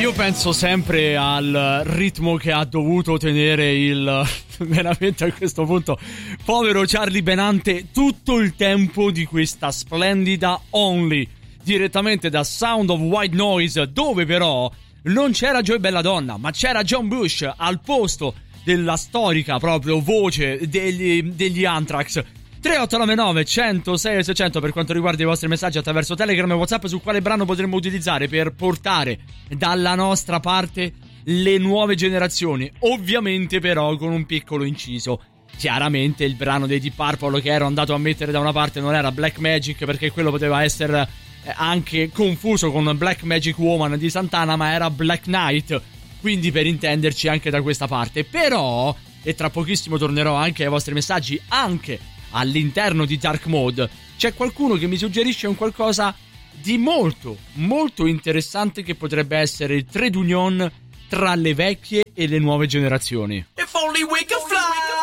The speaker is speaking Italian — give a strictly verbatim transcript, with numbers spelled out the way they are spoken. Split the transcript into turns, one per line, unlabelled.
io penso sempre al ritmo che ha dovuto tenere il veramente a questo punto povero Charlie Benante tutto il tempo di questa splendida Only, direttamente da Sound of White Noise, dove però non c'era Joey Belladonna ma c'era John Bush al posto della storica proprio voce degli, degli Anthrax. Tre otto nove nove uno zero sei seicento per quanto riguarda i vostri messaggi attraverso Telegram e WhatsApp su quale brano potremmo utilizzare per portare dalla nostra parte le nuove generazioni, ovviamente però con un piccolo inciso. Chiaramente il brano dei Deep Purple che ero andato a mettere da una parte non era Black Magic, perché quello poteva essere anche confuso con Black Magic Woman di Santana, ma era Black Knight, quindi per intenderci anche da questa parte. Però, e tra pochissimo tornerò anche ai vostri messaggi anche all'interno di Dark Mode, c'è qualcuno che mi suggerisce un qualcosa di molto molto interessante che potrebbe essere il trade union tra le vecchie e le nuove generazioni.
If only we could